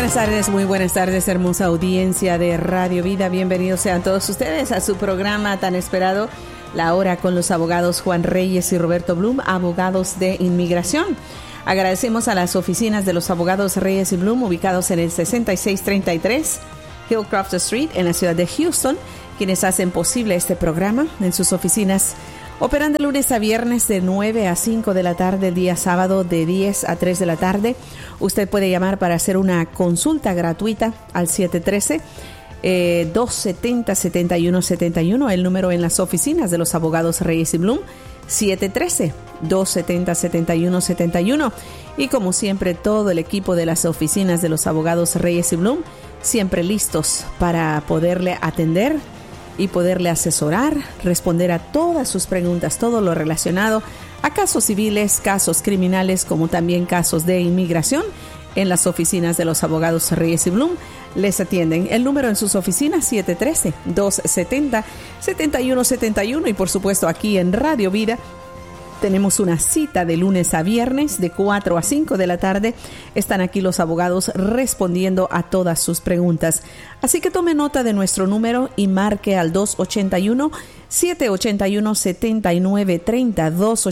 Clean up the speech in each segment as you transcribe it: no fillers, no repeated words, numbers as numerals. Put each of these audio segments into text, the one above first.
muy buenas tardes, hermosa audiencia de Radio Vida. Bienvenidos sean todos ustedes a su programa tan esperado, La Hora con los abogados Juan Reyes y Roberto Bloom, abogados de inmigración. Agradecemos a las oficinas de los abogados Reyes y Bloom, ubicados en el 6633 Hillcroft Street, en la ciudad de Houston, quienes hacen posible este programa. En sus oficinas operan de lunes a viernes de 9 a 5 de la tarde, el día sábado de 10 a 3 de la tarde. Usted puede llamar para hacer una consulta gratuita al 713-270-7171, el número en las oficinas de los abogados Reyes y Bloom, 713-270-7171. Y como siempre, todo el equipo de las oficinas de los abogados Reyes y Bloom, siempre listos para poderle atender y poderle asesorar, responder a todas sus preguntas, todo lo relacionado a casos civiles, casos criminales, como también casos de inmigración. En las oficinas de los abogados Reyes y Bloom les atienden. El número en sus oficinas, 713-270-7171. Y por supuesto, aquí en Radio Vida tenemos una cita de lunes a viernes de 4 a 5 de la tarde. Están aquí los abogados respondiendo a todas sus preguntas. Así que tome nota de nuestro número y marque al 281-781-7930,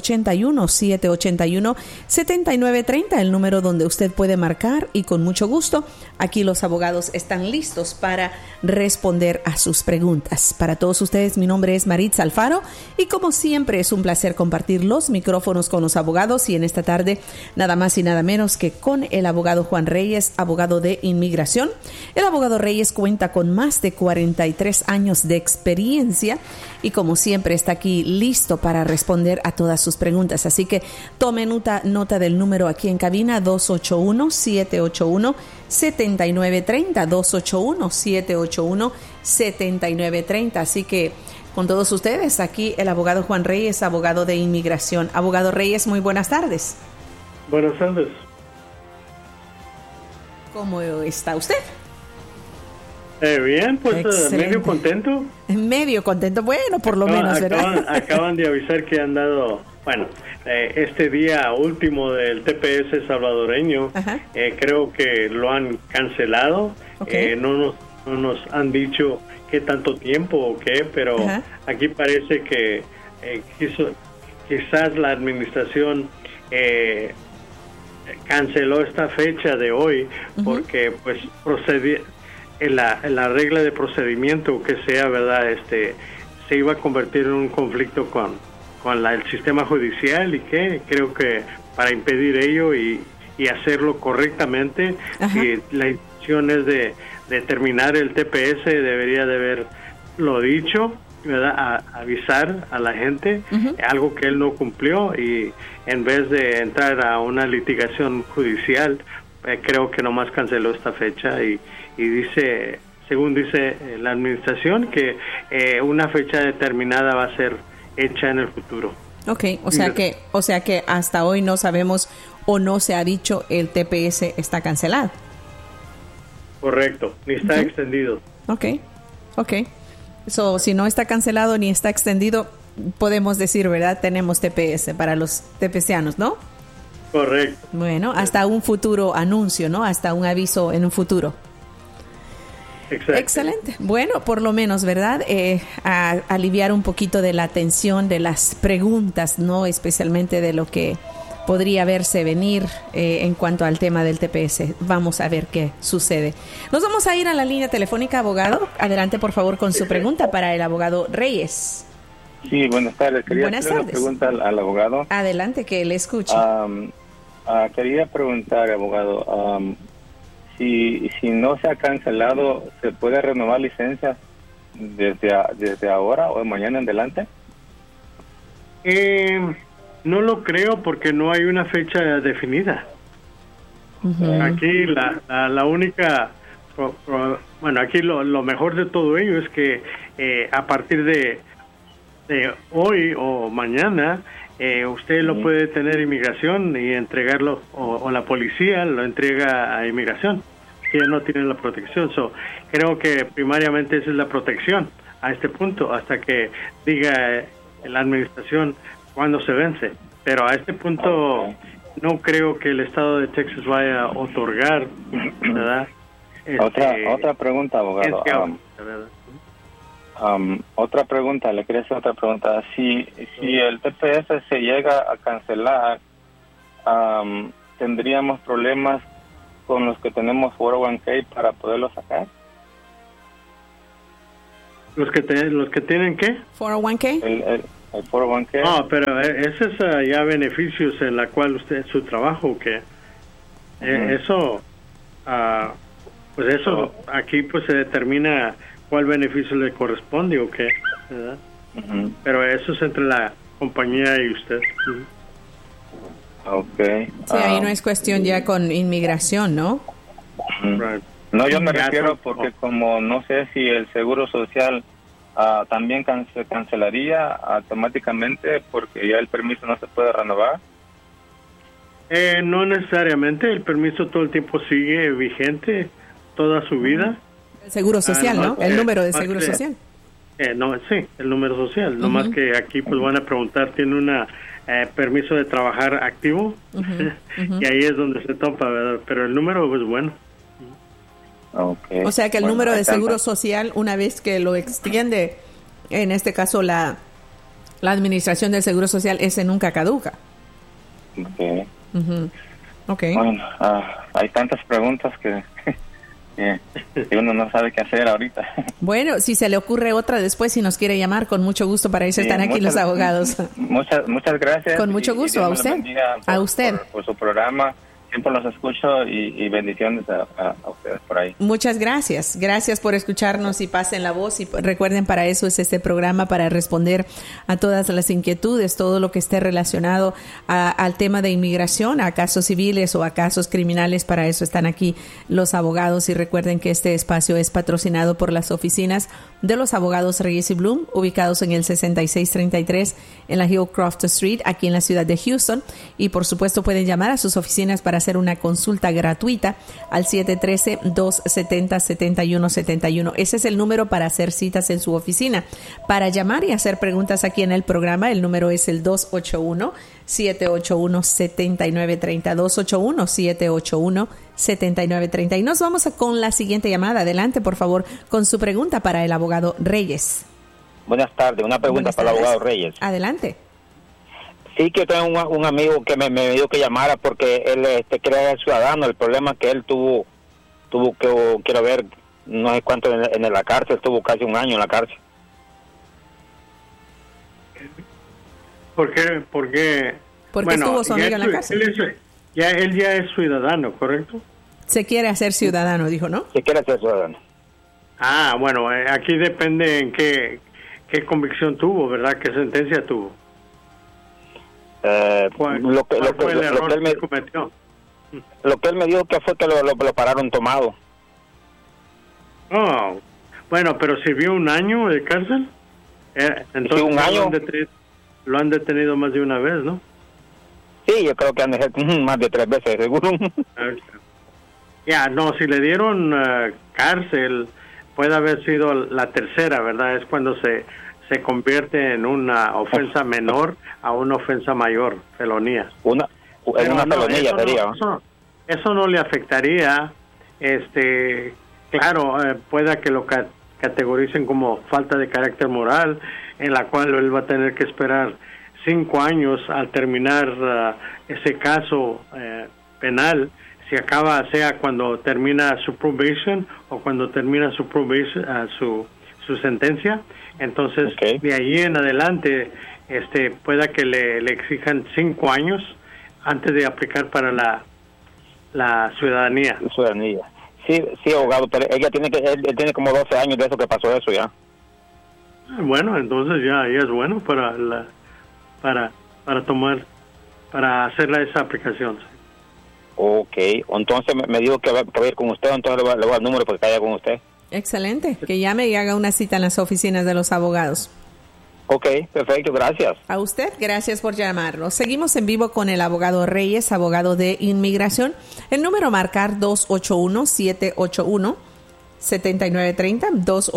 281-781-7930, el número donde usted puede marcar, y con mucho gusto aquí los abogados están listos para responder a sus preguntas. Para todos ustedes, mi nombre es Maritza Alfaro y como siempre es un placer compartir los micrófonos con los abogados, y en esta tarde nada más y nada menos que con el abogado Juan Reyes, abogado de inmigración. El abogado Reyes cuenta con más de 43 años de experiencia y como siempre está aquí listo para responder a todas sus preguntas. Así que tome nota del número aquí en cabina, 281-781-7930, 281-781-7930. Así que con todos ustedes, aquí el abogado Juan Reyes, abogado de inmigración. Abogado Reyes, muy buenas tardes. Buenas tardes. ¿Cómo está usted? Bien, pues medio contento. Medio contento, bueno, por lo menos, ¿verdad? Acaban de avisar que han dado, este día último del TPS salvadoreño, creo que lo han cancelado. Okay. No nos han dicho qué tanto tiempo o qué, pero aquí parece que quizás la administración canceló esta fecha de hoy porque pues la regla de procedimiento que sea, ¿verdad? Se iba a convertir en un conflicto con el sistema judicial, y que creo que para impedir ello y hacerlo correctamente, si la intención es de terminar el TPS, debería de haberlo dicho, ¿verdad? Avisar a la gente, algo que él no cumplió, y en vez de entrar a una litigación judicial, creo que nomás canceló esta fecha y dice, según dice la administración, que una fecha determinada va a ser hecha en el futuro. Okay, o sea que hasta hoy no sabemos o no se ha dicho el TPS está cancelado. Correcto, ni está extendido. Okay. So, si no está cancelado ni está extendido, podemos decir, ¿verdad? Tenemos TPS para los TPSianos, ¿no? Correcto. Bueno, hasta un futuro anuncio, ¿no? Hasta un aviso en un futuro. Exacto. Excelente. Bueno, por lo menos, ¿verdad? A aliviar un poquito de la tensión de las preguntas, ¿no? Especialmente de lo que podría verse venir en cuanto al tema del TPS. Vamos a ver qué sucede. Nos vamos a ir a la línea telefónica, abogado. Adelante, por favor, con su pregunta para el abogado Reyes. Sí, buenas tardes. Quería hacer una pregunta al abogado. Adelante, que le escuche. Quería preguntar, abogado, si no se ha cancelado, ¿se puede renovar licencia desde ahora o de mañana en adelante? No lo creo, porque no hay una fecha definida. Aquí la única, aquí lo mejor de todo ello es que a partir de hoy o mañana, usted lo puede tener inmigración y entregarlo, o la policía lo entrega a inmigración, que no tiene la protección. Creo que primariamente esa es la protección a este punto, hasta que diga la administración cuándo se vence. Pero a este punto no creo que el estado de Texas vaya a otorgar, ¿verdad?, Otra pregunta, abogado. Otra pregunta, le quería hacer otra pregunta. Si el TPS se llega a cancelar, ¿tendríamos problemas con los que tenemos 401k para poderlo sacar? ¿Los que tienen qué? 401k. El 401k. No, pero ese es ya beneficios en la cual su trabajo, que eso, pues eso, aquí pues se determina cuál beneficio le corresponde o qué, ¿verdad? Pero eso es entre la compañía y usted. Okay. Sí, ahí no es cuestión ya con inmigración, ¿no? Right. No, yo me refiero porque como no sé si el Seguro Social también se cancelaría automáticamente porque ya el permiso no se puede renovar. No necesariamente, el permiso todo el tiempo sigue vigente toda su vida. El Seguro Social, ¿no? El número de Seguro Social. No, sí, el número social. No más que aquí pues van a preguntar, ¿tiene una permiso de trabajar activo? Y ahí es donde se topa, ¿verdad? Pero el número es bueno. Okay. O sea que el número de Seguro Social, una vez que lo extiende, en este caso la administración del Seguro Social, ese nunca caduca. Okay. Okay. Bueno, hay tantas preguntas que uno no sabe qué hacer ahorita. Bueno, si se le ocurre otra después, si nos quiere llamar, con mucho gusto, para eso están aquí los abogados. Muchas gracias. Con mucho gusto, a usted. A usted. Por su programa. Siempre los escucho y bendiciones a ustedes por ahí. Muchas gracias. Gracias por escucharnos y pasen la voz. Y recuerden, para eso es este programa, para responder a todas las inquietudes, todo lo que esté relacionado al tema de inmigración, a casos civiles o a casos criminales. Para eso están aquí los abogados. Y recuerden que este espacio es patrocinado por las oficinas de los abogados Reyes y Bloom, ubicados en el 6633 en la Hillcroft Street, aquí en la ciudad de Houston. Y por supuesto pueden llamar a sus oficinas para hacer una consulta gratuita al 713-270-7171. Ese es el número para hacer citas en su oficina. Para llamar y hacer preguntas aquí en el programa, el número es el 281-781-7930. 281-781-7930. Y nos vamos con la siguiente llamada. Adelante, por favor, con su pregunta para el abogado Reyes. Buenas tardes. Una pregunta para el abogado Reyes. Adelante. Sí, que tengo un amigo que me dijo que llamara porque él quiere ser ciudadano. El problema es que él tuvo que, quiero ver, no sé cuánto en la cárcel, estuvo casi un año en la cárcel. ¿Por qué? Porque estuvo su amiga en la cárcel. Él ya es ciudadano, ¿correcto? Se quiere hacer ciudadano, dijo, ¿no? Se quiere hacer ciudadano. Bueno, aquí depende en qué convicción tuvo, ¿verdad? ¿Qué sentencia tuvo? Lo que él me dijo que fue que lo pararon tomado. Bueno, pero sirvió un año de cárcel. Entonces, sí, un año. Lo han detenido más de una vez, ¿no? Sí, yo creo que han detenido más de 3 veces, seguro. No, si le dieron cárcel, puede haber sido la tercera, ¿verdad? Es cuando se convierte en una ofensa menor a una ofensa mayor, felonía. Una felonía sería. Eso no le afectaría. Claro, pueda que lo categoricen como falta de carácter moral, en la cual él va a tener que esperar 5 años al terminar ese caso penal, si acaba, sea cuando termina su probation o cuando termina su probation, su sentencia. Entonces, de ahí en adelante, pueda que le exijan 5 años antes de aplicar para la ciudadanía. Sí, abogado, pero él tiene como 12 años de eso que pasó eso ya. Bueno, entonces ya es bueno para hacer esa aplicación. Ok, entonces me dijo que va a ir con usted, entonces le voy al número para que vaya con usted. Excelente, que llame y haga una cita en las oficinas de los abogados. Ok, perfecto, gracias. A usted, gracias por llamarnos. Seguimos en vivo con el abogado Reyes, abogado de inmigración. El número a marcar 281-781-7930. 7930,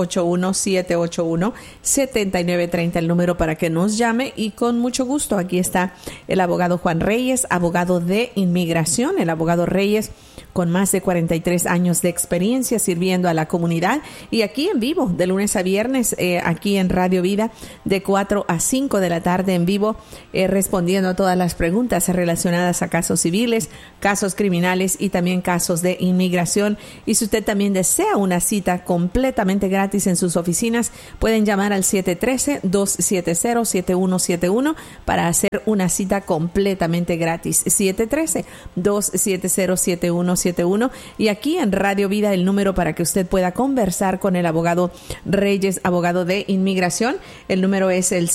281-781-7930, el número para que nos llame, y con mucho gusto aquí está el abogado Juan Reyes, abogado de inmigración, el abogado Reyes con más de 43 años de experiencia sirviendo a la comunidad, y aquí en vivo de lunes a viernes, aquí en Radio Vida de 4 a 5 de la tarde en vivo, respondiendo a todas las preguntas relacionadas a casos civiles, casos criminales y también casos de inmigración. Y si usted también desea una cita completamente gratis en sus oficinas, pueden llamar al 713-270-7171 para hacer una cita completamente gratis. 713-270-7171. Y aquí en Radio Vida el número para que usted pueda conversar con el abogado Reyes, abogado de inmigración, el número es el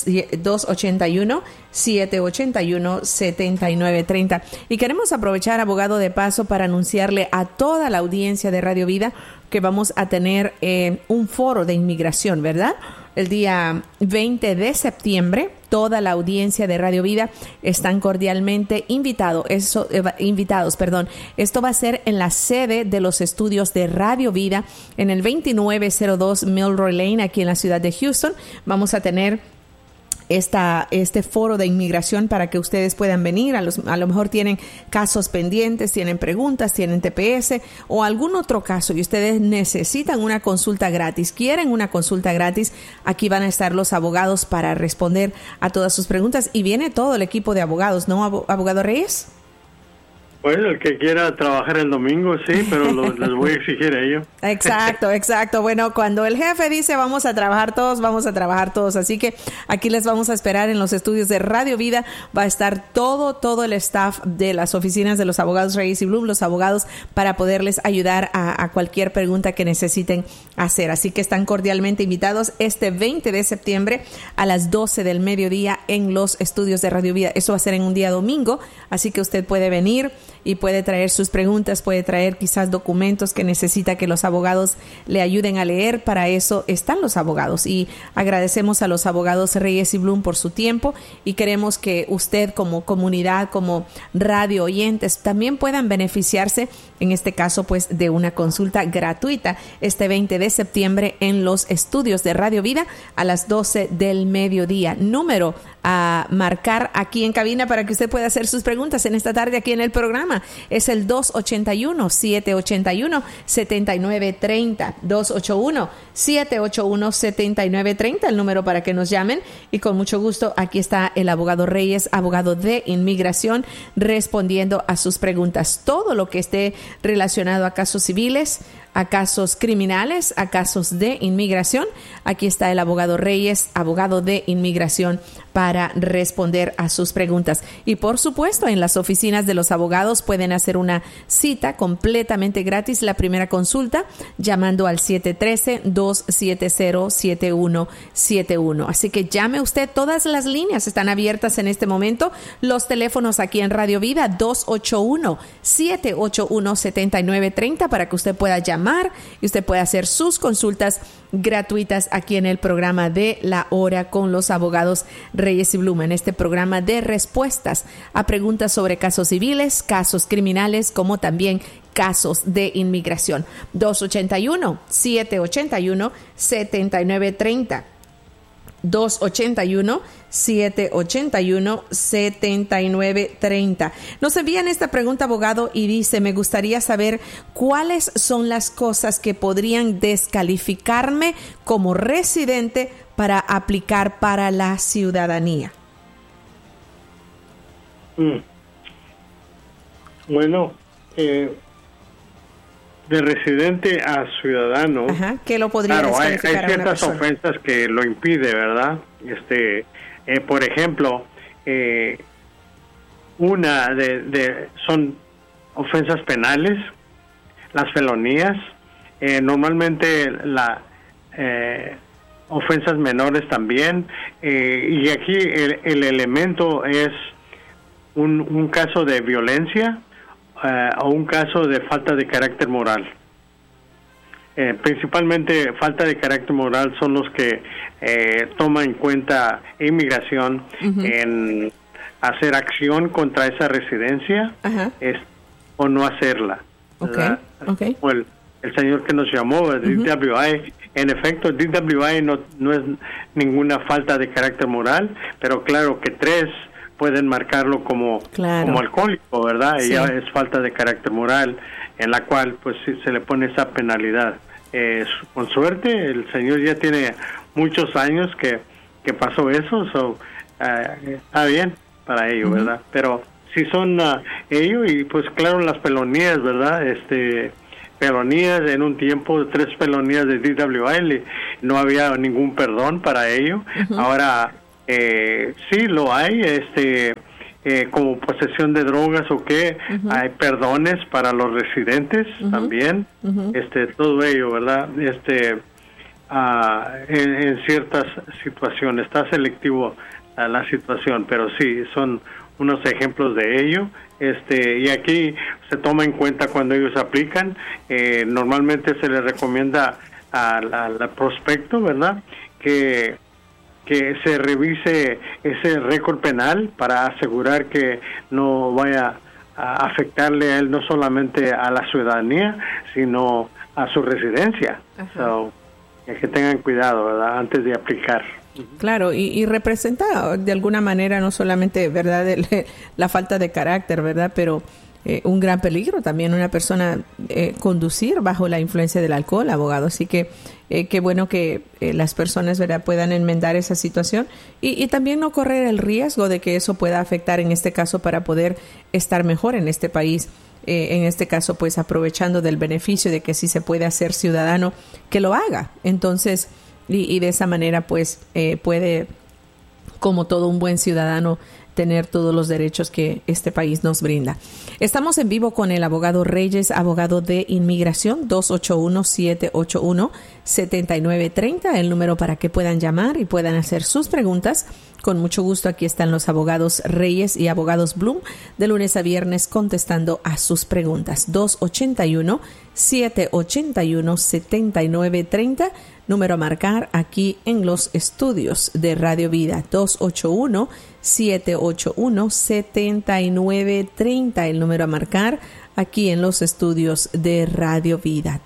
281-781-7930. Y queremos aprovechar, abogado, de paso para anunciarle a toda la audiencia de Radio Vida que vamos a tener un foro de inmigración, ¿verdad? El día 20 de septiembre, toda la audiencia de Radio Vida están cordialmente invitados. Esto va a ser en la sede de los estudios de Radio Vida, en el 2902 Milroy Lane, aquí en la ciudad de Houston. Vamos a tener este foro de inmigración para que ustedes puedan venir. A lo mejor tienen casos pendientes, tienen preguntas, tienen TPS o algún otro caso y ustedes necesitan una consulta gratis, quieren una consulta gratis. Aquí van a estar los abogados para responder a todas sus preguntas, y viene todo el equipo de abogados, ¿no, abogado Reyes? Pues el que quiera trabajar el domingo, sí, pero les voy a exigir a ello. Exacto. Bueno, cuando el jefe dice vamos a trabajar todos. Así que aquí les vamos a esperar en los estudios de Radio Vida. Va a estar todo el staff de las oficinas de los abogados Reyes y Bloom, los abogados, para poderles ayudar a cualquier pregunta que necesiten hacer. Así que están cordialmente invitados este 20 de septiembre a las 12 del mediodía en los estudios de Radio Vida. Eso va a ser en un día domingo, así que usted puede venir y puede traer sus preguntas, puede traer quizás documentos que necesita que los abogados le ayuden a leer. Para eso están los abogados, y agradecemos a los abogados Reyes y Bloom por su tiempo, y queremos que usted como comunidad, como radio oyentes, también puedan beneficiarse, en este caso pues de una consulta gratuita este 20 de septiembre en los estudios de Radio Vida a las 12 del mediodía. Número a marcar aquí en cabina para que usted pueda hacer sus preguntas en esta tarde aquí en el programa es el 281-781-7930, 281-781-7930, el número para que nos llamen, y con mucho gusto aquí está el abogado Reyes, abogado de inmigración, respondiendo a sus preguntas. Todo lo que esté relacionado a casos civiles, a casos criminales, a casos de inmigración, aquí está el abogado Reyes, abogado de inmigración, para responder a sus preguntas. Y por supuesto, en las oficinas de los abogados pueden hacer una cita completamente gratis, la primera consulta, llamando al 713-270-7171. Así que llame usted, todas las líneas están abiertas en este momento. Los teléfonos aquí en Radio Vida, 281-781-7930, para que usted pueda llamar y usted puede hacer sus consultas gratuitas aquí en el programa de La Hora con los abogados Reyes y Bloom, en este programa de respuestas a preguntas sobre casos civiles, casos criminales, como también casos de inmigración. 281-781-7930. 281-781-7930. Nos envían esta pregunta, abogado, y dice: me gustaría saber cuáles son las cosas que podrían descalificarme como residente para aplicar para la ciudadanía. Bueno, de residente a ciudadano. Ajá, ¿qué lo podría descalificar? Hay ciertas ofensas que lo impide, ¿verdad? Por ejemplo, son ofensas penales, las felonías, normalmente ofensas menores también, y aquí el elemento es un caso de violencia o un caso de falta de carácter moral. Principalmente falta de carácter moral son los que toman en cuenta inmigración en hacer acción contra esa residencia o no hacerla. Okay. O el señor que nos llamó, el DWI. En efecto, DWI no es ninguna falta de carácter moral, pero claro que 3 pueden marcarlo como alcohólico, ¿verdad? Sí. Y ya es falta de carácter moral, en la cual pues sí, se le pone esa penalidad. Con suerte, el señor ya tiene muchos años que pasó eso, está bien para ello, ¿verdad? Pero si son ellos, y pues claro, las felonías, ¿verdad? Felonías en un tiempo, 3 felonías de DWI, no había ningún perdón para ello. Ahora sí lo hay, como posesión de drogas o qué, hay perdones para los residentes también, todo ello, ¿verdad? En ciertas situaciones está selectivo la situación, pero sí son unos ejemplos de ello. Y aquí se toma en cuenta cuando ellos aplican. Normalmente se les recomienda al prospecto, ¿verdad?, que se revise ese récord penal para asegurar que no vaya a afectarle a él no solamente a la ciudadanía, sino a su residencia. Que tengan cuidado, ¿verdad?, antes de aplicar. Claro, y representa de alguna manera no solamente, ¿verdad?, la falta de carácter, ¿verdad?, pero un gran peligro también una persona conducir bajo la influencia del alcohol, abogado. Así que qué bueno que las personas, ¿verdad?, puedan enmendar esa situación y también no correr el riesgo de que eso pueda afectar en este caso para poder estar mejor en este país. En este caso, pues aprovechando del beneficio de que si se puede hacer ciudadano, que lo haga. Entonces, y de esa manera, pues puede, como todo un buen ciudadano, tener todos los derechos que este país nos brinda. Estamos en vivo con el abogado Reyes, abogado de inmigración, 281-781-7930, el número para que puedan llamar y puedan hacer sus preguntas. Con mucho gusto, aquí están los abogados Reyes y abogados Bloom, de lunes a viernes contestando a sus preguntas. 281-781-7930, número a marcar aquí en los estudios de Radio Vida. 281-781-7930, el número a marcar aquí en los estudios de Radio Vida.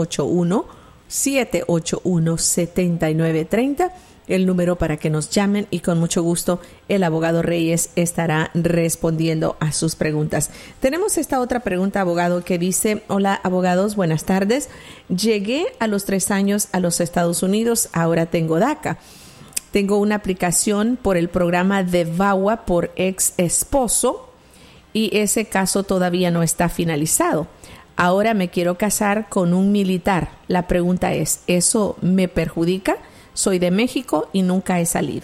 281-781-7930, el número para que nos llamen, y con mucho gusto el abogado Reyes estará respondiendo a sus preguntas. Tenemos esta otra pregunta, abogado, que dice: hola, abogados, buenas tardes. Llegué a los 3 años a los Estados Unidos, ahora tengo DACA. Tengo una aplicación por el programa de VAWA por ex esposo y ese caso todavía no está finalizado. Ahora me quiero casar con un militar. La pregunta es, ¿eso me perjudica? Soy de México y nunca he salido.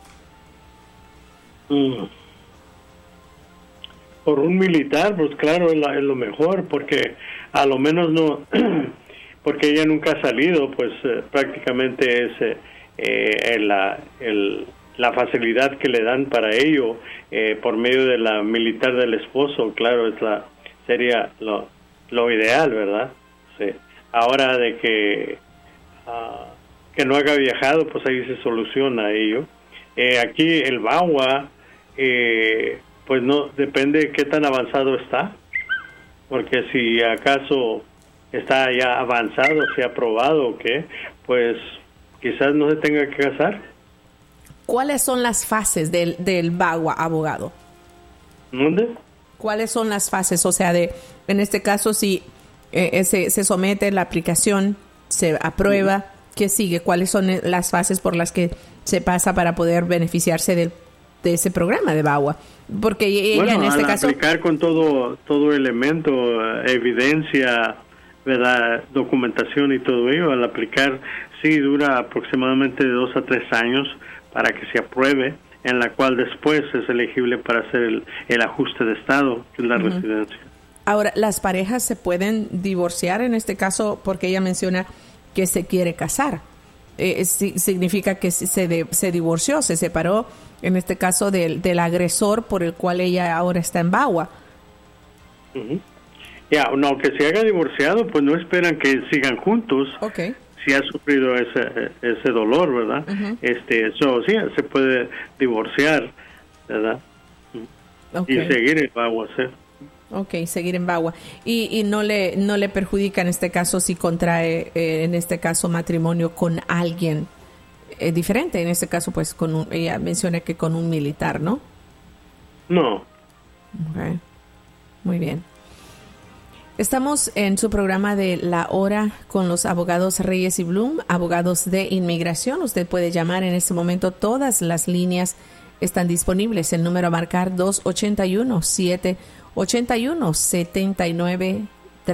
Por un militar, pues claro, es lo mejor, porque a lo menos no, porque ella nunca ha salido, pues prácticamente es la facilidad que le dan para ello por medio de la militar del esposo. Claro, sería lo ideal, ¿verdad? Sí. Ahora de que no haya viajado, pues ahí se soluciona ello. Aquí el VAWA, pues no, depende de qué tan avanzado está, porque si acaso está ya avanzado, si ha aprobado o qué, pues quizás no se tenga que casar. ¿Cuáles son las fases del VAWA, abogado? ¿Dónde? ¿Cuáles son las fases? O sea, en este caso, si se somete la aplicación, se aprueba, ¿qué sigue? ¿Cuáles son las fases por las que se pasa para poder beneficiarse de ese programa de VAWA? Porque ella, en este caso, aplicar con todo elemento, evidencia, ¿verdad?, documentación y todo ello, al aplicar, sí dura aproximadamente de 2 a 3 años para que se apruebe, en la cual después es elegible para hacer el ajuste de estado, que es la residencia. Ahora, ¿las parejas se pueden divorciar en este caso? Porque ella menciona que se quiere casar. Significa que se divorció, se separó, en este caso del agresor por el cual ella ahora está en VAWA. No, que se haya divorciado, pues no esperan que sigan juntos. Okay. Si ha sufrido ese dolor, ¿verdad? Eso sí, se puede divorciar, ¿verdad? Okay. Y seguir el VAWA, ¿sí? Ok, seguir en Bagua. Y no le perjudica en este caso si contrae, en este caso, matrimonio con alguien diferente. En este caso, pues, ella menciona que con un militar, ¿no? No. Okay. Muy bien. Estamos en su programa de La Hora con los abogados Reyes y Bloom, abogados de inmigración. Usted puede llamar en este momento. Todas las líneas están disponibles. El número a marcar 281-781-7930.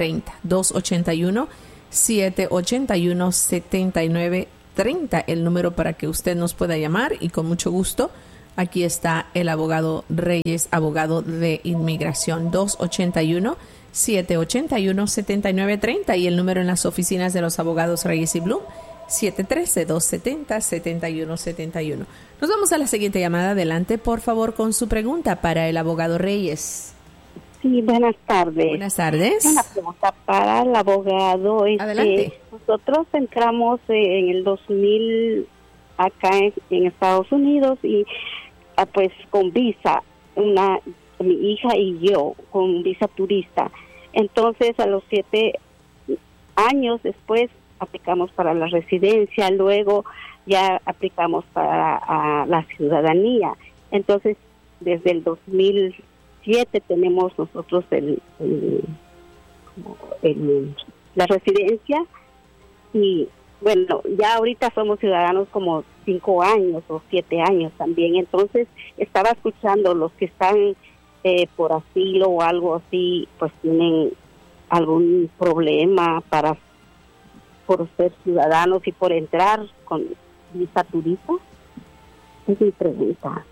281-781-7930. El número para que usted nos pueda llamar y con mucho gusto. Aquí está el abogado Reyes, abogado de inmigración. 281-781-7930 y el número en las oficinas de los abogados Reyes y Bloom, 713-270-7171. Nos vamos a la siguiente llamada. Adelante, por favor, con su pregunta para el abogado Reyes. Sí, buenas tardes. Buenas tardes. Una pregunta para el abogado. Adelante. Nosotros entramos en el 2000 acá en Estados Unidos y pues con visa, mi hija y yo, con visa turista. Entonces, a los 7 años después, aplicamos para la residencia, luego ya aplicamos para la ciudadanía. Entonces, desde el 2007 tenemos nosotros la residencia y bueno, ya ahorita somos ciudadanos como 5 años o 7 años también. Entonces, estaba escuchando los que están por asilo o algo así, pues tienen algún problema por ser ciudadanos y por entrar con visa turista. Es mi pregunta.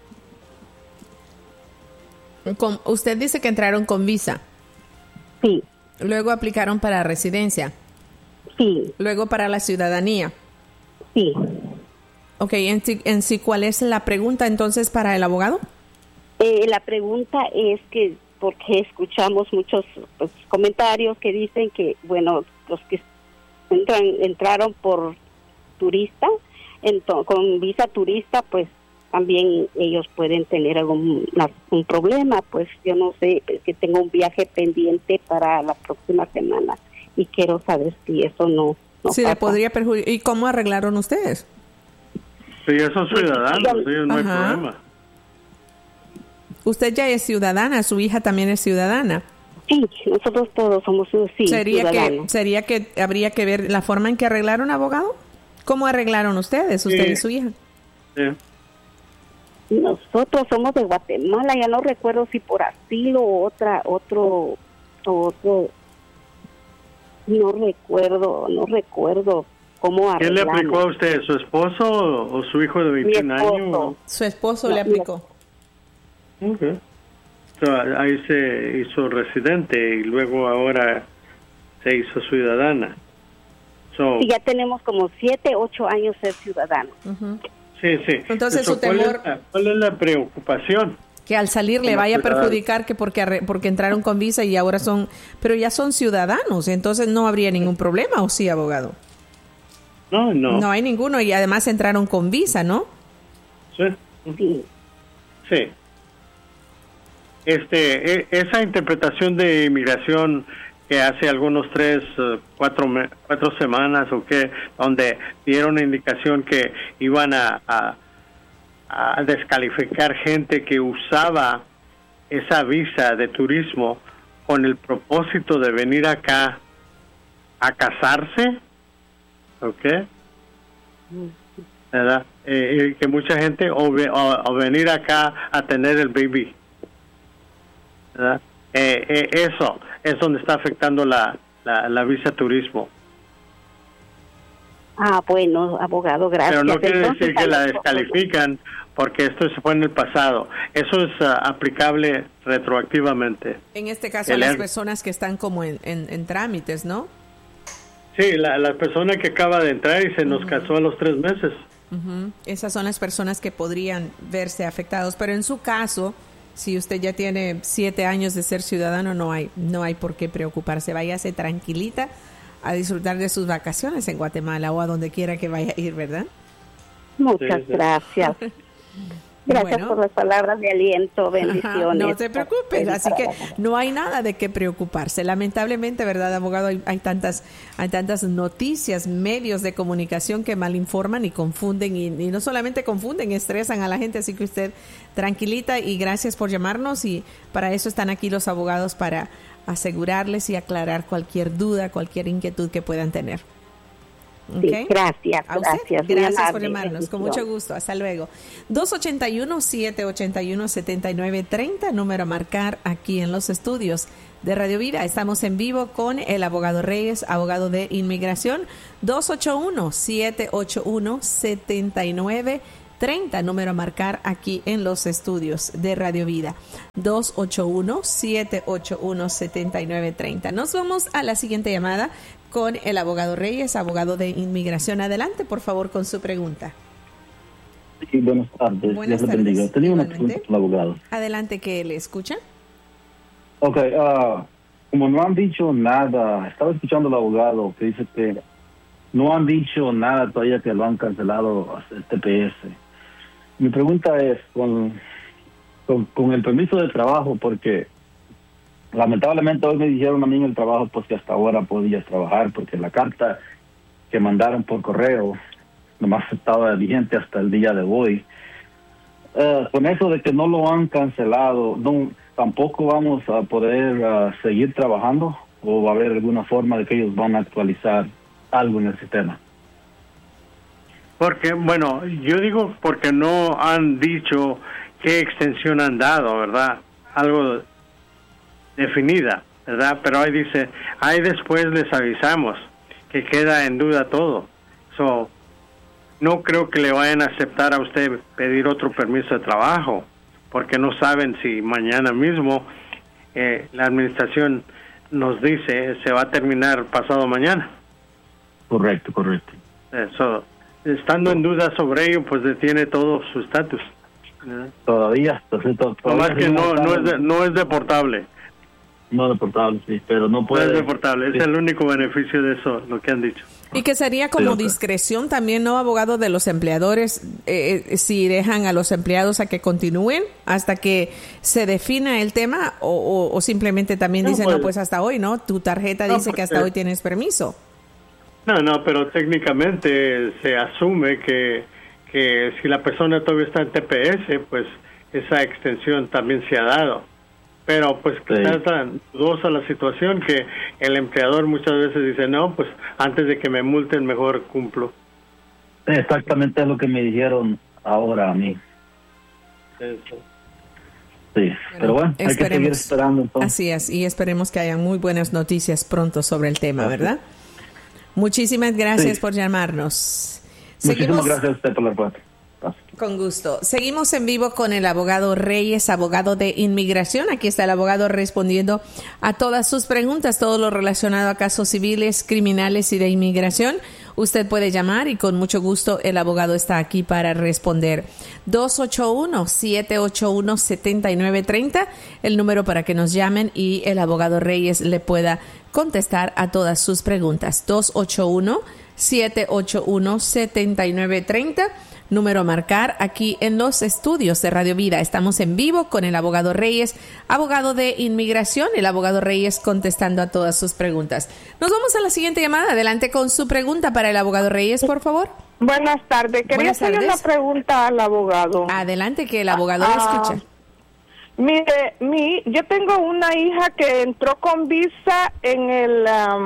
Usted dice que entraron con visa. Sí. Luego aplicaron para residencia. Sí. Luego para la ciudadanía. Sí. Ok, en sí, ¿cuál es la pregunta entonces para el abogado? La pregunta es que, porque escuchamos muchos comentarios que dicen que, bueno, los que entraron por turista, con visa turista, pues también ellos pueden tener un problema. Pues yo no sé, que tengo un viaje pendiente para la próxima semana y quiero saber si eso no sí, pasa. le podría perjudicar. ¿Y cómo arreglaron ustedes? Sí, ya son ciudadanos, ellos no hay problema. Usted ya es ciudadana, su hija también es ciudadana. Sí, nosotros todos somos ciudadanos. ¿Sería que habría que ver la forma en que arreglaron, abogado? ¿Cómo arreglaron ustedes, usted y su hija? Sí. Nosotros somos de Guatemala, ya no recuerdo si por asilo o otro, no recuerdo cómo arreglamos. ¿Quién le aplicó a usted, su esposo o su hijo de 21 años? Su esposo le aplicó. Okay. So, ahí se hizo residente y luego ahora se hizo ciudadana. Sí, ya tenemos como 7, 8 años ser ciudadanos. Sí. Entonces su temor... ¿Cuál es la preocupación? Que al salir le vaya a perjudicar que porque entraron con visa y ahora pero ya son ciudadanos, entonces no habría ningún problema, ¿o sí, abogado? No. No hay ninguno y además entraron con visa, ¿no? Sí. Esa interpretación de inmigración que hace algunos 4 semanas o qué, donde dieron indicación que iban a descalificar gente que usaba esa visa de turismo con el propósito de venir acá a casarse, ¿ok? ¿Verdad? Que mucha gente o venir acá a tener el baby, ¿verdad? Eso es donde está afectando la visa turismo. Bueno, abogado, gracias. Pero no quiere Entonces, decir que la descalifican porque esto se fue en el pasado. Eso es aplicable retroactivamente. En este caso, las personas que están como en trámites, ¿no? Sí, la persona que acaba de entrar y se nos casó a los 3 meses. Esas son las personas que podrían verse afectados. Pero en su caso, si usted ya tiene 7 años de ser ciudadano, no hay por qué preocuparse. Váyase tranquilita a disfrutar de sus vacaciones en Guatemala o a donde quiera que vaya a ir, ¿verdad? Muchas gracias. Gracias por las palabras de aliento, bendiciones. No te preocupes, así que no hay nada de qué preocuparse. Lamentablemente, ¿verdad, abogado? Hay tantas noticias, medios de comunicación que malinforman y confunden, y no solamente confunden, estresan a la gente, así que usted tranquilita y gracias por llamarnos, y para eso están aquí los abogados, para asegurarles y aclarar cualquier duda, cualquier inquietud que puedan tener. Okay. Sí, gracias. Gracias por llamarnos, con mucho gusto. Hasta luego. 281-781-7930, número a marcar aquí en los estudios de Radio Vida. Estamos en vivo con el abogado Reyes, abogado de inmigración. 281-781-7930, número a marcar aquí en los estudios de Radio Vida. 281-781-7930. Nos vamos a la siguiente llamada con el abogado Reyes, abogado de inmigración. Adelante, por favor, con su pregunta. Sí, buenas tardes. Buenas tardes. Tenía una pregunta para el abogado. Adelante, ¿que le escucha? Ok, como no han dicho nada, estaba escuchando al abogado que dice que no han dicho nada todavía que lo han cancelado el TPS. Mi pregunta es, con el permiso de trabajo, porque lamentablemente hoy me dijeron a mí en el trabajo pues que hasta ahora podías trabajar, porque la carta que mandaron por correo nomás estaba vigente hasta el día de hoy. Con eso de que no lo han cancelado, tampoco vamos a poder seguir trabajando, o va a haber alguna forma de que ellos van a actualizar algo en el sistema. Porque, bueno, yo digo porque no han dicho qué extensión han dado, ¿verdad? Algo definida, ¿verdad? Pero ahí dice, ahí después les avisamos, que queda en duda todo. No creo que le vayan a aceptar a usted pedir otro permiso de trabajo, porque no saben si mañana mismo la administración nos dice se va a terminar pasado mañana. Correcto. Estando en duda sobre ello, pues detiene todo su estatus. Todavía. Nomás que no es deportable. No deportable, sí, pero no puede. No es deportable, sí. Es el único beneficio de eso, lo que han dicho. Y que sería como discreción también, ¿no, abogado, de los empleadores, si dejan a los empleados a que continúen hasta que se defina el tema, o simplemente también dicen, no, pues hasta hoy, ¿no? Tu tarjeta dice que hasta hoy tienes permiso. No, pero técnicamente se asume que si la persona todavía está en TPS, pues esa extensión también se ha dado. Pero pues está tan dudosa la situación que el empleador muchas veces dice, no, pues antes de que me multen mejor cumplo. Exactamente es lo que me dijeron ahora a mí. Eso. Sí, pero bueno, hay que seguir esperando entonces. Así es, y esperemos que haya muy buenas noticias pronto sobre el tema, ¿verdad? Muchísimas gracias por llamarnos. Muchísimas gracias a usted por la respuesta. Con gusto. Seguimos en vivo con el abogado Reyes, abogado de inmigración. Aquí está el abogado respondiendo a todas sus preguntas, todo lo relacionado a casos civiles, criminales y de inmigración. Usted puede llamar y con mucho gusto el abogado está aquí para responder. 281-781-7930, el número para que nos llamen y el abogado Reyes le pueda contestar a todas sus preguntas. 281-781-7930. Número a marcar aquí en los estudios de Radio Vida. Estamos en vivo con el abogado Reyes, abogado de inmigración, el abogado Reyes contestando a todas sus preguntas. Nos vamos a la siguiente llamada. Adelante con su pregunta para el abogado Reyes, por favor. Buenas tardes. Quería hacer una pregunta al abogado. Adelante, que el abogado le escucha. Mire, yo tengo una hija que entró con visa en el...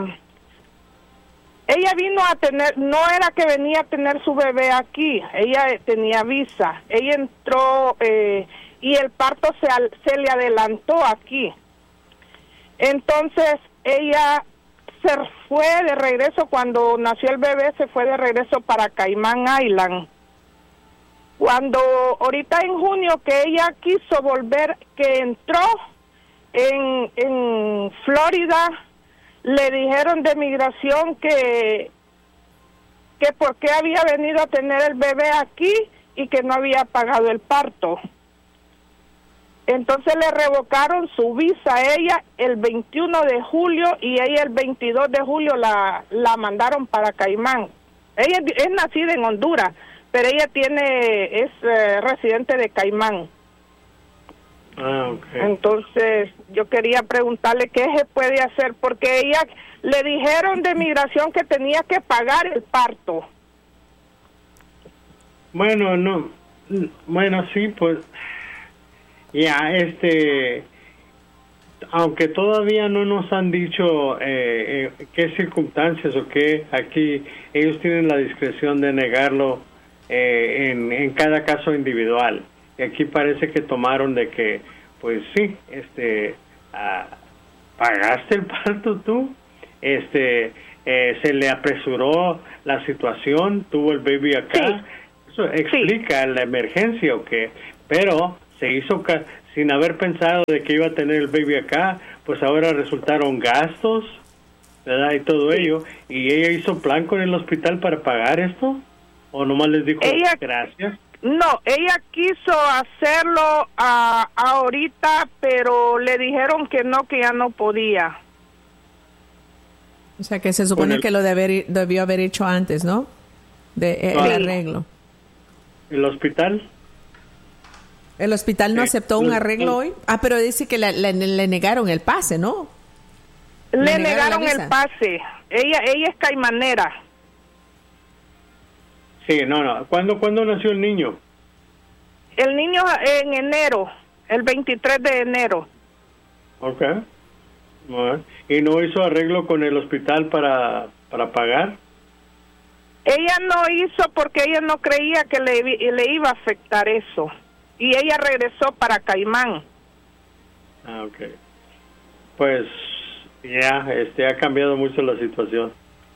ella vino a tener, no era que venía a tener su bebé aquí, ella tenía visa. Ella entró y el parto se le adelantó aquí. Entonces ella se fue de regreso, cuando nació el bebé se fue de regreso para Caimán Island. Cuando ahorita en junio que ella quiso volver, que entró en Florida, le dijeron de migración que por qué había venido a tener el bebé aquí y que no había pagado el parto. Entonces le revocaron su visa a ella el 21 de julio y ella el 22 de julio la mandaron para Caimán. Ella es nacida en Honduras, pero ella es residente de Caimán. Okay. Entonces, yo quería preguntarle qué se puede hacer, porque ella le dijeron de migración que tenía que pagar el parto. Bueno, no. Bueno, sí, pues ya, aunque todavía no nos han dicho qué circunstancias o qué, aquí ellos tienen la discreción de negarlo en cada caso individual. Y aquí parece que tomaron de que, pues sí, pagaste el parto tú, se le apresuró la situación, tuvo el baby acá. Sí. Eso explica la emergencia o qué, pero se hizo sin haber pensado de que iba a tener el baby acá, pues ahora resultaron gastos, ¿verdad? Y todo ello. ¿Y ella hizo plan con el hospital para pagar esto? ¿O nomás les dijo gracias? No, ella quiso hacerlo ahorita, pero le dijeron que no, que ya no podía. O sea, que se supone que lo debió haber hecho antes, ¿no? El arreglo. ¿El hospital? ¿El hospital no aceptó un arreglo hoy? Ah, pero dice que le negaron el pase, ¿no? Le negaron el pase. Ella es caimanera. Sí, no. ¿Cuándo nació el niño? El niño en enero, el 23 de enero. Ok. Bueno. ¿Y no hizo arreglo con el hospital para pagar? Ella no hizo porque ella no creía que le iba a afectar eso. Y ella regresó para Caimán. Ah, ok. Pues ya, ha cambiado mucho la situación.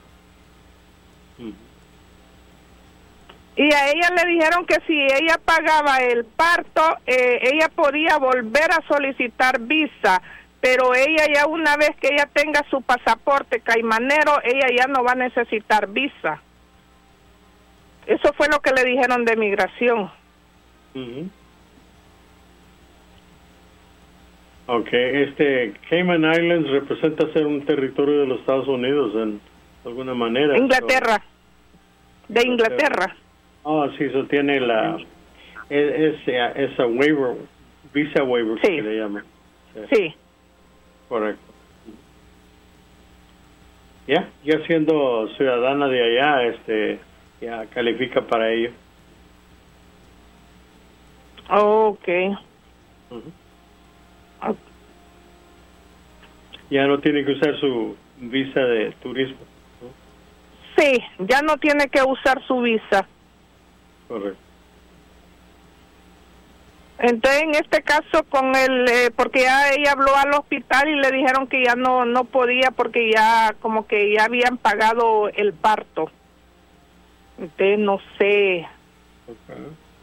Y a ella le dijeron que si ella pagaba el parto, ella podía volver a solicitar visa, pero ella ya una vez que ella tenga su pasaporte caimanero, ella ya no va a necesitar visa. Eso fue lo que le dijeron de migración. Ok, Cayman Islands representa ser un territorio de los Estados Unidos en alguna manera. Inglaterra. De Inglaterra. Oh, sí, eso tiene esa waiver, visa waiver, que le llaman. Sí. Correcto. Ya siendo ciudadana de allá, ya califica para ello. Okay. Ya no tiene que usar su visa de turismo, ¿no? Sí, ya no tiene que usar su visa. Correcto. Entonces, en este caso, porque ya ella habló al hospital y le dijeron que ya no podía porque ya como que ya habían pagado el parto. Entonces, no sé. Okay.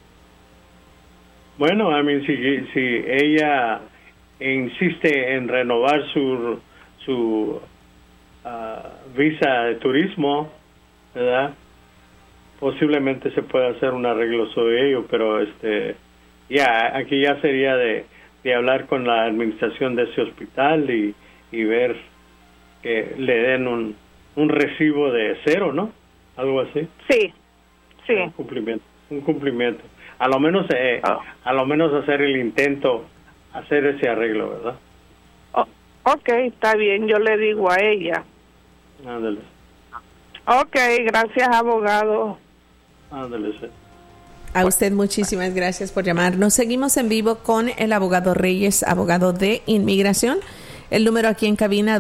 Bueno, si ella insiste en renovar su visa de turismo, ¿verdad? Posiblemente se pueda hacer un arreglo sobre ello, pero aquí ya sería de hablar con la administración de ese hospital y ver que le den un recibo de cero, ¿no? Algo así. Sí. Un cumplimiento. A lo menos hacer el intento, hacer ese arreglo, ¿verdad? Ok, está bien, yo le digo a ella. Ándale. Ok, gracias, abogado. Ándale, sí. A usted muchísimas gracias por llamarnos. Seguimos en vivo con el abogado Reyes, abogado de inmigración. El número aquí en cabina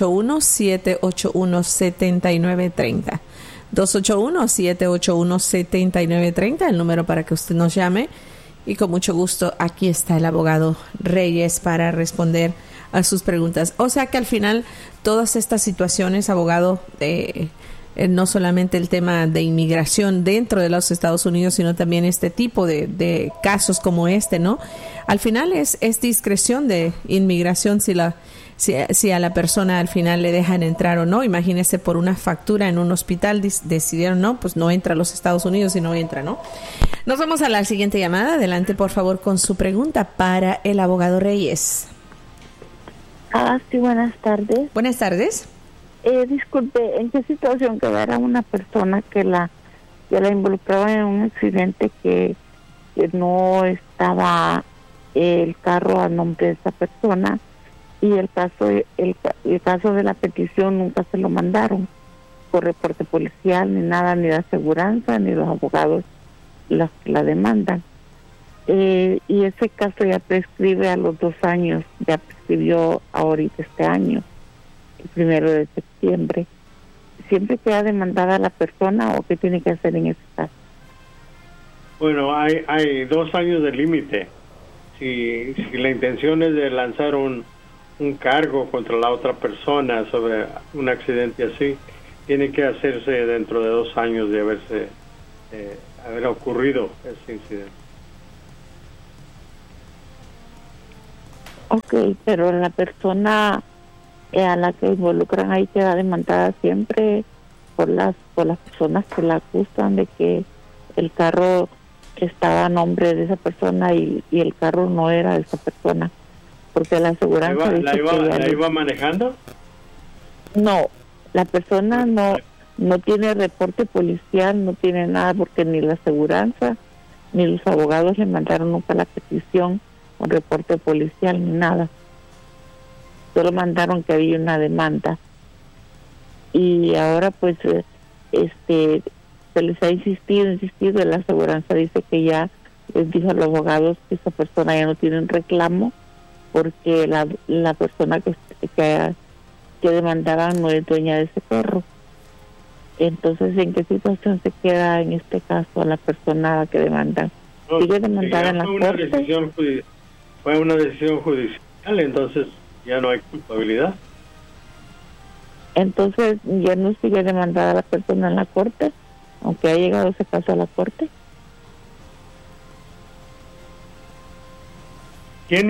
281-781-7930. 281-781-7930, el número para que usted nos llame. Y con mucho gusto, aquí está el abogado Reyes para responder a sus preguntas. O sea que al final, todas estas situaciones, abogado, no solamente el tema de inmigración dentro de los Estados Unidos, sino también este tipo de casos como ¿no? Al final es discreción de inmigración si a la persona al final le dejan entrar o no. Imagínese, por una factura en un hospital decidieron no, pues no entra a los Estados Unidos y no entra, ¿no? Nos vamos a la siguiente llamada. Adelante, por favor, con su pregunta para el abogado Reyes. Sí, buenas tardes. Buenas tardes. Disculpe, ¿en qué situación quedará una persona que la que la involucraban en un accidente que no estaba el carro a nombre de esa persona, y el caso de la petición nunca se lo mandaron por reporte policial, ni nada, ni la aseguranza, ni los abogados la demandan. Y ese caso ya prescribe a los 2 años, ya prescribió ahorita este año, el 1 de septiembre. ¿Siempre queda demandada la persona o qué tiene que hacer en ese caso? Bueno, hay 2 años de límite. Si la intención es de lanzar un cargo contra la otra persona sobre un accidente así, tiene que hacerse dentro de 2 años de haber ocurrido ese incidente. Ok, pero la persona a la que involucran ahí queda demandada siempre por las personas que la acusan de que el carro estaba a nombre de esa persona y el carro no era de esa persona, porque la aseguranza ¿La iba manejando? No, la persona no tiene reporte policial, no tiene nada, porque ni la aseguranza ni los abogados le mandaron nunca la petición con reporte policial ni nada. Solo mandaron que había una demanda. Y ahora pues se les ha insistido, y la aseguranza dice que ya les dijo a los abogados que esa persona ya no tiene un reclamo porque la persona que demandaban no es dueña de ese carro. Entonces, ¿en qué situación se queda en este caso la persona que demanda? ¿Sigue demandada en la corte? Fue una decisión judicial, entonces ya no hay culpabilidad. Entonces, ¿ya no sigue demandada la persona en la corte, aunque ha llegado ese caso a la corte? ¿Quién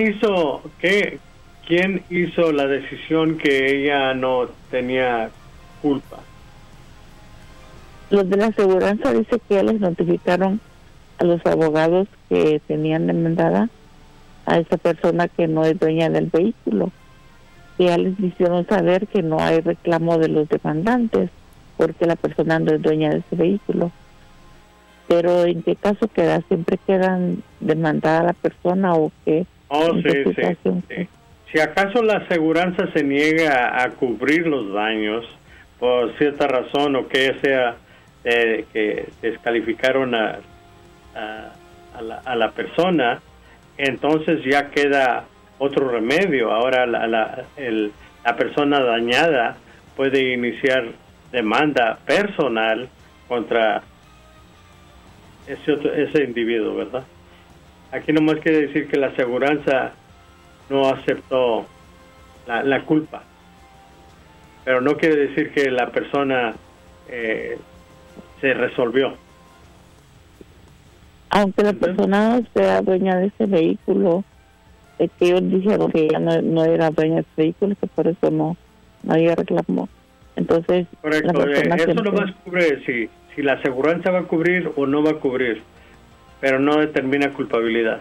hizo la decisión que ella no tenía culpa? Los de la aseguranza dice que ya les notificaron a los abogados que tenían demandada a esa persona que no es dueña del vehículo. Que ya les hicieron saber que no hay reclamo de los demandantes porque la persona no es dueña de ese vehículo. Pero ¿en qué caso queda? ¿Siempre quedan demandada la persona o qué? Sí. Si acaso la aseguranza se niega a cubrir los daños por cierta razón o que sea que descalificaron a la persona, entonces ya queda otro remedio. Ahora la persona dañada puede iniciar demanda personal contra ese individuo, ¿verdad? Aquí nomás quiere decir que la aseguranza no aceptó la culpa, pero no quiere decir que la persona se resolvió. Aunque la persona sea dueña de ese vehículo, que ellos dijeron que ella no era dueña de ese vehículo, que por eso no había reclamo. Entonces, correcto, eso no va a cubrir si la aseguranza va a cubrir o no va a cubrir, pero no determina culpabilidad.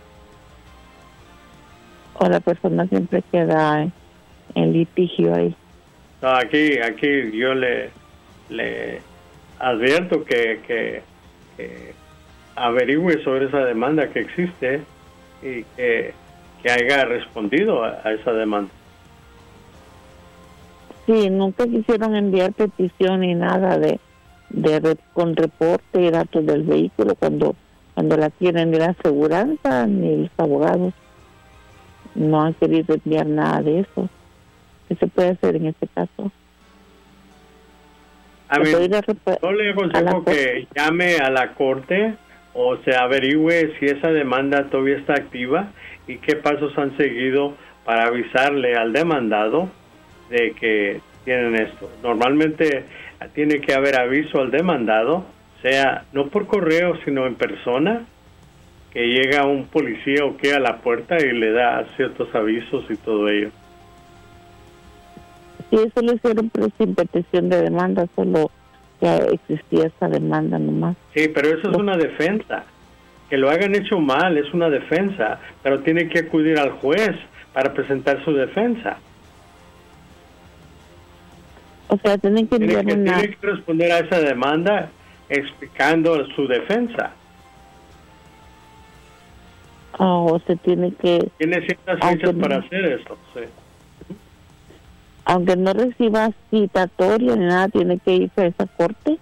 O la persona siempre queda en litigio ahí. No, aquí yo le advierto que averigüe sobre esa demanda que existe y que haya respondido a esa demanda. Sí, nunca quisieron enviar petición ni nada con reporte y datos del vehículo cuando la tienen, ni la aseguranza ni los abogados no han querido enviar nada de eso. ¿Qué se puede hacer en este caso? Yo le aconsejo que llame a la corte o se averigüe si esa demanda todavía está activa y qué pasos han seguido para avisarle al demandado de que tienen esto. Normalmente tiene que haber aviso al demandado, sea no por correo sino en persona, que llega un policía o que a la puerta y le da ciertos avisos y todo ello. Sí, eso lo hicieron, pero sin petición de demanda, solo ya existía esa demanda nomás. Sí, pero eso es una defensa. Que lo hagan hecho mal es una defensa, pero tiene que acudir al juez para presentar su defensa. O sea, tienen que responder a esa demanda explicando su defensa. O se tiene que... Tiene ciertas fechas para hacer eso, sí. Aunque no reciba citatorio ni nada, tiene que irse a esa corte.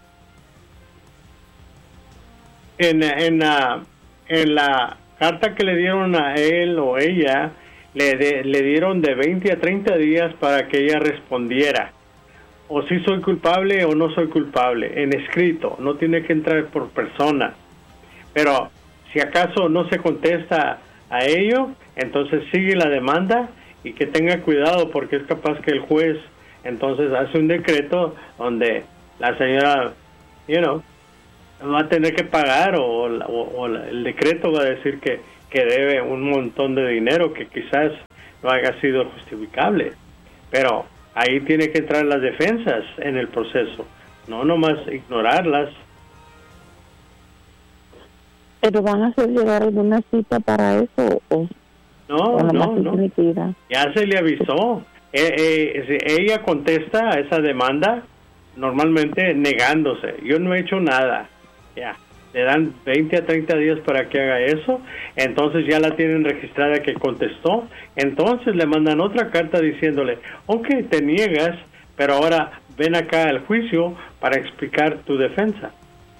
En la carta que le dieron a él o ella, le dieron de 20 a 30 días para que ella respondiera. O si soy culpable o no soy culpable, en escrito, no tiene que entrar por persona. Pero si acaso no se contesta a ello, entonces sigue la demanda y que tenga cuidado porque es capaz que el juez entonces hace un decreto donde la señora, va a tener que pagar o el decreto va a decir que debe un montón de dinero que quizás no haya sido justificable. Pero ahí tiene que entrar las defensas en el proceso, no nomás ignorarlas. ¿Pero van a hacer llegar alguna cita para eso? No. Ya se le avisó. Si ella contesta a esa demanda, normalmente negándose. Yo no he hecho nada. Ya. Le dan 20 a 30 días para que haga eso. Entonces ya la tienen registrada que contestó. Entonces le mandan otra carta diciéndole, ok, te niegas, pero ahora ven acá al juicio para explicar tu defensa.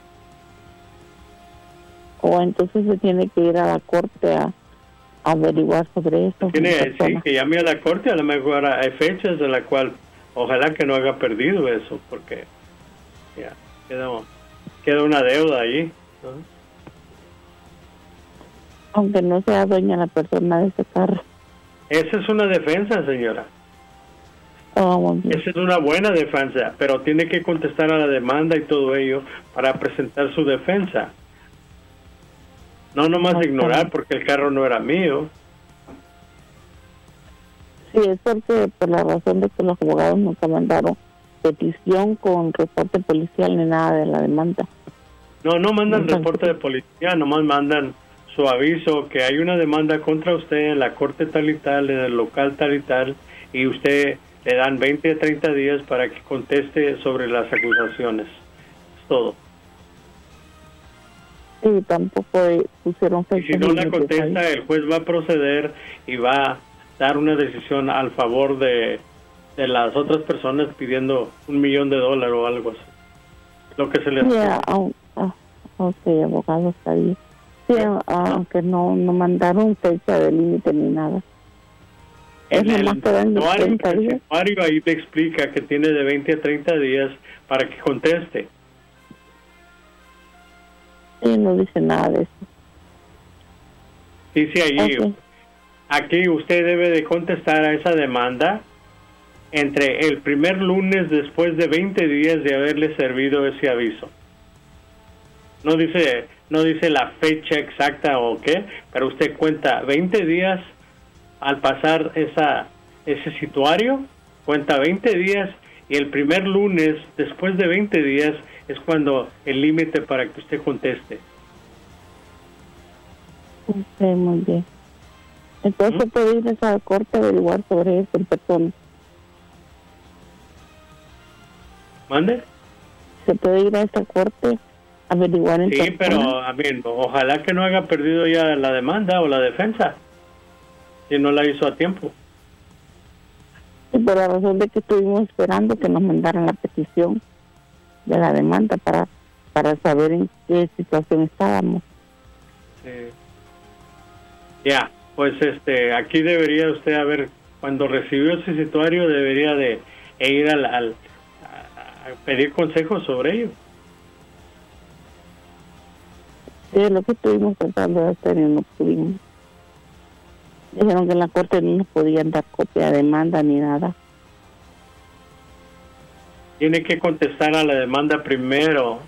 O entonces se tiene que ir a la corte a averiguar sobre eso. Sí, que llame a la corte. A lo mejor hay fechas en la cual ojalá que no haya perdido eso, porque ya queda una deuda ahí, ¿no? Aunque no sea dueña la persona de ese carro. Esa es una defensa, señora. Esa es una buena defensa, pero tiene que contestar a la demanda y todo ello para presentar su defensa. No nomás ignorar porque el carro no era mío. Sí, es porque por la razón de que los abogados nunca mandaron petición con reporte policial ni nada de la demanda. No mandan reporte de policía, nomás mandan su aviso que hay una demanda contra usted en la corte tal y tal, en el local tal y tal, y usted le dan 20 a 30 días para que conteste sobre las acusaciones. Es todo. Sí, tampoco pusieron fecha. Y si no la contesta, el juez va a proceder y va a dar una decisión al favor de las otras personas pidiendo $1 millón o algo así. Lo que se le ok, abogado, está bien. Sí, aunque no mandaron fecha de límite ni nada. En el usuario ahí te explica que tiene de 20 a 30 días para que conteste. Sí, no dice nada de eso. Dice allí, aquí usted debe de contestar a esa demanda entre el primer lunes después de 20 días de haberle servido ese aviso. No dice la fecha exacta o qué, pero usted cuenta 20 días al pasar ese situario, cuenta 20 días y el primer lunes después de 20 días es cuando el límite para que usted conteste. Ok, muy bien. Entonces puede ir a esa corte a averiguar sobre eso en persona. ¿Mande? Se puede ir a esa corte a averiguar en persona. Sí, pero ojalá que no haya perdido ya la demanda o la defensa si no la hizo a tiempo. Y por la razón de que estuvimos esperando que nos mandaran la petición de la demanda para saber en qué situación estábamos. Sí. Ya, pues aquí debería usted cuando recibió ese situario debería de ir a pedir consejos sobre ello. Sí, es lo que estuvimos tratando de hacer y no pudimos. Dijeron que en la corte no nos podían dar copia de demanda ni nada. Tiene que contestar a la demanda primero.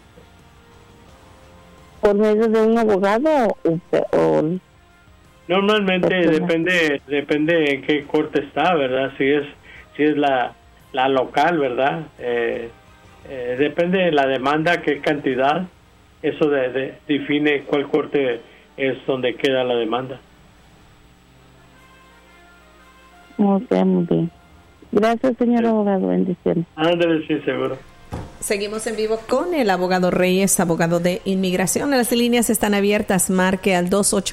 ¿Por medio de un abogado o normalmente depende en qué corte está, ¿verdad? Si es la local, ¿verdad? Depende de la demanda, qué cantidad. Eso define cuál corte es donde queda la demanda. Ok, muy bien. Gracias, señor abogado. Bendiciones. Ándale, sí, seguro. Seguimos en vivo con el abogado Reyes, abogado de inmigración. Las líneas están abiertas. Marque al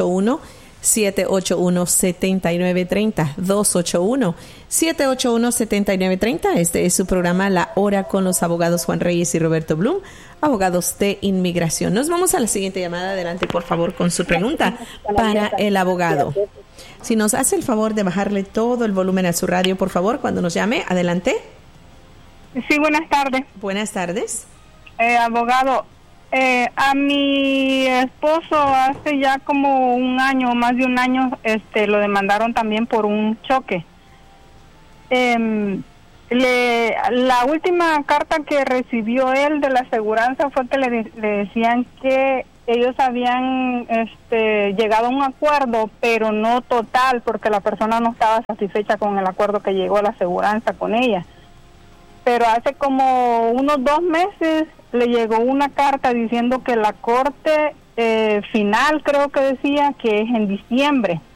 281-781-7930. 281-781-7930. Este es su programa La Hora con los abogados Juan Reyes y Roberto Blum, abogados de inmigración. Nos vamos a la siguiente llamada. Adelante, por favor, con su pregunta para el abogado. Si nos hace el favor de bajarle todo el volumen a su radio, por favor, cuando nos llame. Adelante. Sí, buenas tardes. Buenas tardes. Abogado, a mi esposo hace ya como un año, más de un año, lo demandaron también por un choque. La última carta que recibió él de la aseguranza fue que le decían que ellos habían llegado a un acuerdo, pero no total, porque la persona no estaba satisfecha con el acuerdo que llegó a la aseguranza con ella. Pero hace como unos 2 meses le llegó una carta diciendo que la corte final, creo que decía, que es en diciembre,